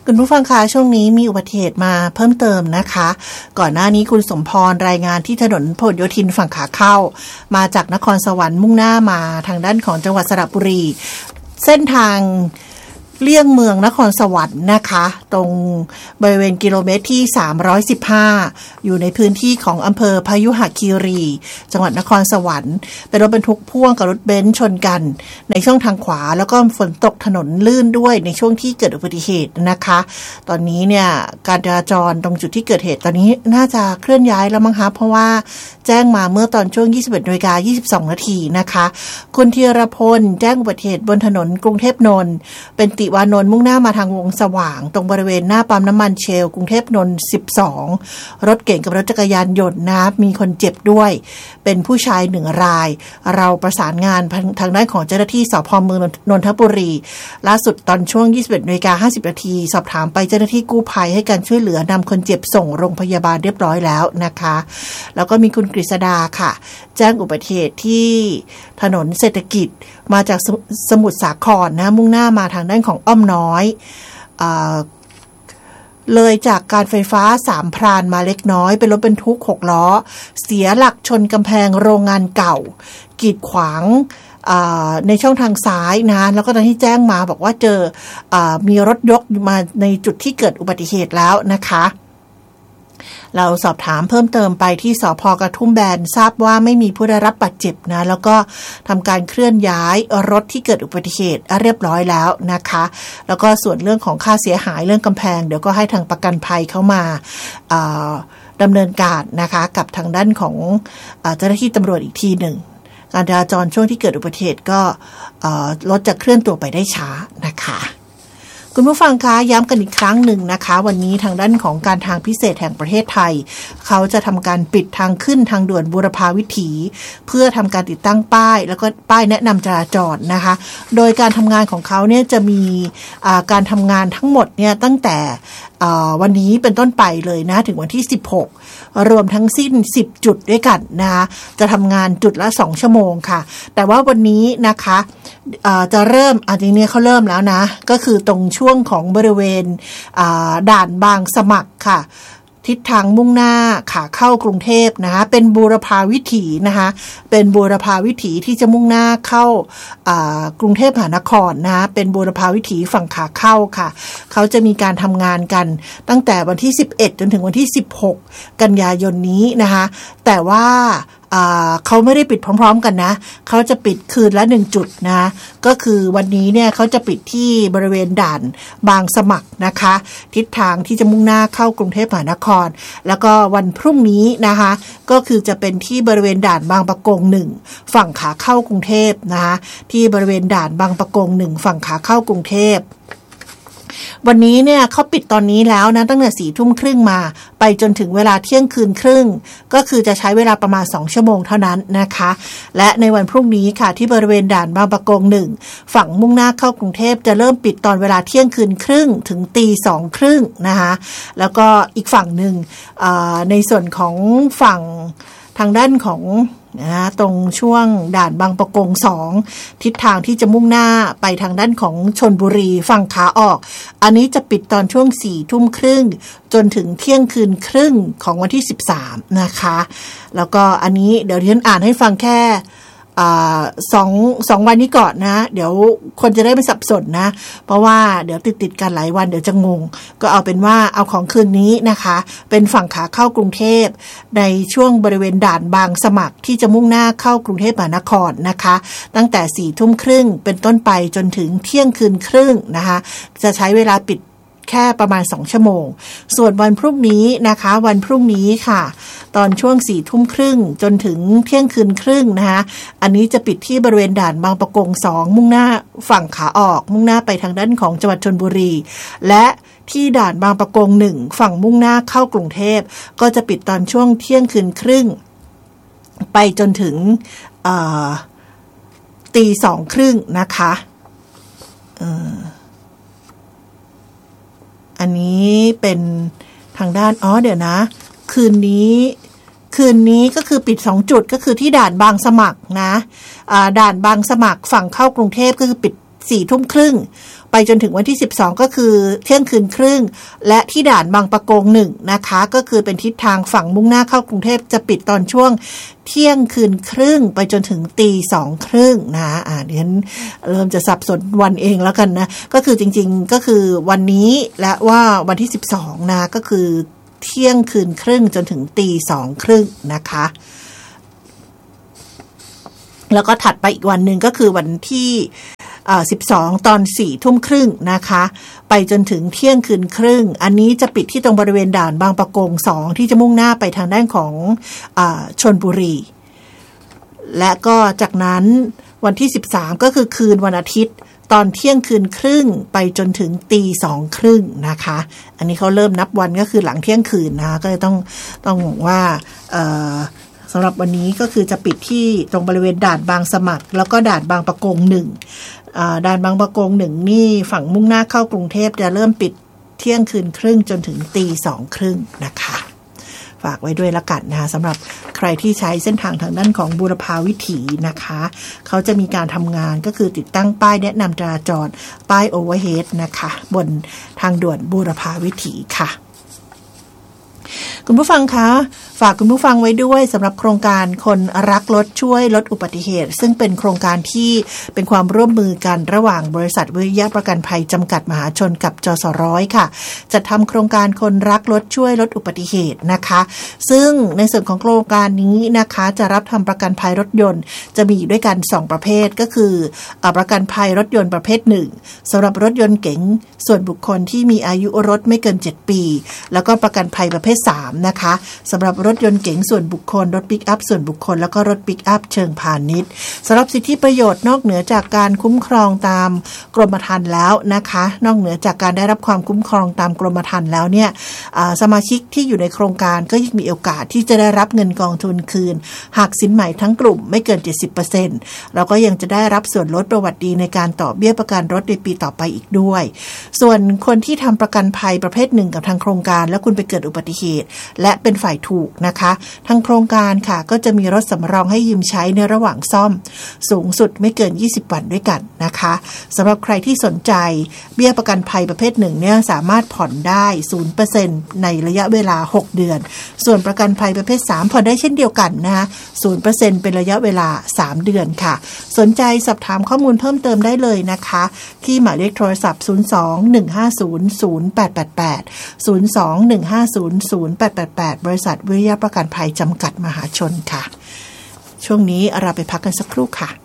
คุณผู้ฟังคะช่วงนี้มีอุบัติเหตุมาเพิ่มเติมนะคะก่อนหน้านี้คุณสมพรรายงานที่ถนนพหลโยธินฝั่งขาเข้ามาจากนครสวรรค์มุ่งหน้ามาทางด้านของจังหวัดสระบุรีเส้นทางเลี่ยงเมืองนครสวรรค์นะคะตรงบริเวณกิโลเมตรที่315อยู่ในพื้นที่ของอำเภอพยุหคีรีจังหวัดนครสวรรค์เป็นรถบรรทุกพ่วงกับรถเบนซ์ชนกันในช่องทางขวาแล้วก็ฝนตกถนนลื่นด้วยในช่วงที่เกิดอุบัติเหตุนะคะตอนนี้เนี่ยการจราจรตรงจุดที่เกิดเหตุตอนนี้น่าจะเคลื่อนย้ายแล้วมั้งคะเพราะว่าแจ้งมาเมื่อตอนช่วง 21:22 นาทีนะคะคุณธีรพลแจ้งอุบัติเหตุบนถนนกรุงเทพนนท์เป็นติวานนท์มุ่งหน้ามาทางวงสว่างตรงบริเวณหน้าปั๊มน้ำมันเชลกรุงเทพนนท์12รถเก๋งกับรถจักรยานยนต์นะมีคนเจ็บด้วยเป็นผู้ชาย1รายเราประสานงานทางด้านของเจ้าหน้าที่สภ.เมืองนนทบุรีล่าสุดตอนช่วง 21:50 นาทีสอบถามไปเจ้าหน้าที่กู้ภัยให้การช่วยเหลือนำคนเจ็บส่งโรงพยาบาลเรียบร้อยแล้วนะคะแล้วก็มีคุณกฤษดาค่ะแจ้งอุบัติเหตุที่ถนนเศรษฐกิจมาจากสมุทรสาครนะมุ่งหน้ามาทางด้านของอ้อมน้อยเลยจากการไฟฟ้า3พรานมาเล็กน้อยเป็นรถบรรทุก6ล้อเสียหลักชนกำแพงโรงงานเก่ากีดขวางในช่องทางซ้ายนะแล้วก็ตอนที่แจ้งมาบอกว่าเจอมีรถยกมาในจุดที่เกิดอุบัติเหตุแล้วนะคะเราสอบถามเพิ่มเติมไปที่สภ.กระทุ่มแบนทราบว่าไม่มีผู้ได้รับบาดเจ็บนะแล้วก็ทำการเคลื่อนย้ายรถที่เกิดอุบัติเหตุเรียบร้อยแล้วนะคะแล้วก็ส่วนเรื่องของค่าเสียหายเรื่องกำแพงเดี๋ยวก็ให้ทางประกันภัยเข้ามาดำเนินการนะคะกับทางด้านของเจ้าหน้าที่ตำรวจอีกทีหนึ่งการจราจรช่วงที่เกิดอุบัติเหตุก็รถจะเคลื่อนตัวไปได้ช้านะคะคุณผู้ฟังคะย้ำกันอีกครั้งหนึ่งนะคะวันนี้ทางด้านของการทางพิเศษแห่งประเทศไทยเขาจะทำการปิดทางขึ้นทางด่วนบูรพาวิถีเพื่อทำการติดตั้งป้ายแล้วก็ป้ายแนะนำจราจรนะคะโดยการทำงานของเขาเนี่ยจะมีการทำงานทั้งหมดเนี่ยตั้งแต่วันนี้เป็นต้นไปเลยนะถึงวันที่16รวมทั้งสิ้น10จุดด้วยกันนะคะจะทำงานจุดละ2ชั่วโมงค่ะแต่ว่าวันนี้นะคะจะเริ่มทีนี้เขาเริ่มแล้วนะก็คือตรงช่วงของบริเวณด่านบางสมัครค่ะทิศทางมุ่งหน้าขาเข้ากรุงเทพนะคะเป็นบูรพาวิถีนะคะเป็นบูรพาวิถีที่จะมุ่งหน้าเข้ากรุงเทพมหานครนะคะเป็นบูรพาวิถีฝั่งขาเข้าค่ะเขาจะมีการทำงานกันตั้งแต่วันที่11จนถึงวันที่16กันยายนนี้นะคะแต่ว่าเขาไม่ได้ปิดพร้อมๆกันนะเขาจะปิดคืนละ1จุดนะก็คือวันนี้เนี่ยเขาจะปิดที่บริเวณด่านบางสมัครนะคะทิศทางที่จะมุ่งหน้าเข้ากรุงเทพมหานครแล้วก็วันพรุ่งนี้นะคะก็คือจะเป็นที่บริเวณด่านบางปะกง1ฝั่งขาเข้ากรุงเทพนะคะที่บริเวณด่านบางปะกง1ฝั่งขาเข้ากรุงเทพวันนี้เนี่ยเขาปิดตอนนี้แล้วนะตั้งแต่22:30มาไปจนถึงเวลาเที่ยงคืนครึ่งก็คือจะใช้เวลาประมาณ2ชั่วโมงเท่านั้นนะคะและในวันพรุ่งนี้ค่ะที่บริเวณด่านบางปะกง1ฝั่งมุ่งหน้าเข้ากรุงเทพจะเริ่มปิดตอนเวลาเที่ยงคืนครึ่งถึง 2:30นะคะแล้วก็อีกฝั่งหนึ่งในส่วนของฝั่งทางด้านของนะตรงช่วงด่านบางปะกง2ทิศทางที่จะมุ่งหน้าไปทางด้านของชลบุรีฝั่งขาออกอันนี้จะปิดตอนช่วง 22:30จนถึงเที่ยงคืนครึ่งของวันที่13นะคะแล้วก็อันนี้เดี๋ยวที่ฉันอ่านให้ฟังแค่สองวันนี้ก่อนนะเดี๋ยวคนจะได้ไม่สับสนนะเพราะว่าเดี๋ยวติดกันหลายวันเดี๋ยวจะงงก็เอาเป็นว่าเอาของคืนนี้นะคะเป็นฝั่งขาเข้ากรุงเทพในช่วงบริเวณด่านบางสมัครที่จะมุ่งหน้าเข้ากรุงเทพมหานครนะคะตั้งแต่22:30เป็นต้นไปจนถึงเที่ยงคืนครึ่งนะคะจะใช้เวลาปิดแค่ประมาณ2ชั่วโมงส่วนวันพรุ่งนี้นะคะวันพรุ่งนี้ค่ะตอนช่วง22:30จนถึงเที่ยงคืนครึ่งนะคะอันนี้จะปิดที่บริเวณด่านบางปะกง2มุ่งหน้าฝั่งขาออกมุ่งหน้าไปทางด้านของจังหวัดชลบุรีและที่ด่านบางปะกง1ฝั่งมุ่งหน้าเข้ากรุงเทพก็จะปิดตอนช่วงเที่ยงคืนครึ่งไปจนถึง2:30นะคะอันนี้เป็นทางด้านเดี๋ยวนะคืนนี้ก็คือปิด2จุดก็คือที่ด่านบางสมัครนะด่านบางสมัครฝั่งเข้ากรุงเทพก็คือปิด22:30ไปไปจนถึงวันที่12ก็คือเที่ยงคืนครึ่งและที่ด่านบางปะกง1นะคะก็คือเป็นทิศทางฝั่งมุ่งหน้าเข้ากรุงเทพจะปิดตอนช่วงเที่ยงคืนครึ่งไปจนถึงตีสองครึ่งนะเดี๋ยวเริ่มจะสับสนวันเองแล้วกันนะก็คือจริงๆก็คือวันนี้และว่าวันที่12นะก็คือเที่ยงคืนครึ่งจนถึงตีสองครึ่งนะคะแล้วก็ถัดไปอีกวันหนึ่งก็คือวันที่12ตอน4ทุ่มครึ่งนะคะไปจนถึงเที่ยงคืนครึ่งอันนี้จะปิดที่ตรงบริเวณด่านบางปะกง2ที่จะมุ่งหน้าไปทางด้านของชลบุรีและก็จากนั้นวันที่13ก็คือคืนวันอาทิตย์ตอนเที่ยงคืนครึ่งไปจนถึงตีสองครึ่งนะคะอันนี้เขาเริ่มนับวันก็คือหลังเที่ยงคืนนะคะก็เลยต้องว่าสำหรับวันนี้ก็คือจะปิดที่ตรงบริเวณด่านบางสมัครแล้วก็ด่านบางปะกง1ด่านบางปะกง1นี่ฝั่งมุ่งหน้าเข้ากรุงเทพจะเริ่มปิดเที่ยงคืนครึ่งจนถึงตีสองครึ่งนะคะฝากไว้ด้วยละกันนะคะสำหรับใครที่ใช้เส้นทางทางด้านของบูรพาวิถีนะคะเขาจะมีการทำงานก็คือติดตั้งป้ายแนะนำจราจรป้ายโอเวอร์เฮดนะคะบนทางด่วนบูรพาวิถีค่ะคุณผู้ฟังคะฝากคุณผู้ฟังไว้ด้วยสำหรับโครงการคนรักรถช่วยลดอุบัติเหตุซึ่งเป็นโครงการที่เป็นความร่วมมือกันระหว่างบริษัทวิริยะประกันภัยจำกัดมหาชนกับจสร้อยค่ะจะทำโครงการคนรักรถช่วยลดอุบัติเหตุนะคะซึ่งในส่วนของโครงการนี้นะคะจะรับทำประกันภัยรถยนต์จะมีด้วยกัน2ประเภทก็คือประกันภัยรถยนต์ประเภท1สำหรับรถยนต์เก๋งส่วนบุคคลที่มีอายุรถไม่เกิน7ปีแล้วก็ประกันภัยประเภท3นะคะสำหรับรถยนต์เก๋งส่วนบุคคลรถปิกอัพส่วนบุคคลแล้วก็รถปิกอัพเชิงพาณิชย์สำหรับสิทธิประโยชน์นอกเหนือจากการคุ้มครองตามกรมธรรม์แล้วนะคะนอกเหนือจากการได้รับความคุ้มครองตามกรมธรรม์แล้วเนี่ยสมาชิกที่อยู่ในโครงการก็ยังมีโอกาสที่จะได้รับเงินกองทุนคืนหากสินใหม่ทั้งกลุ่มไม่เกิน 70% แล้วก็ยังจะได้รับส่วนลดประวัติดีในการต่อเบี้ยประกันรถในปีต่อไปอีกด้วยส่วนคนที่ทำประกันภัยประเภท1กับทางโครงการแล้วคุณไปเกิดอุบัติเหตุและเป็นฝ่ายถูกนะคะทางโครงการค่ะก็จะมีรถสำรองให้ยืมใช้ในระหว่างซ่อมสูงสุดไม่เกิน20วันด้วยกันนะคะสำหรับใครที่สนใจเบี้ยประกันภัยประเภท1เนี่ยสามารถผ่อนได้ 0% ในระยะเวลา6เดือนส่วนประกันภัยประเภท3ผ่อนได้เช่นเดียวกันนะคะ 0% เป็นระยะเวลา3เดือนค่ะสนใจสอบถามข้อมูลเพิ่มเติมได้เลยนะคะที่หมายเลขโทรศัพท์02-150-0888 02-150-0888 บริษัทวิริยะประกันภัยจำกัดมหาชนค่ะช่วงนี้เราไปพักกันสักครู่ค่ะ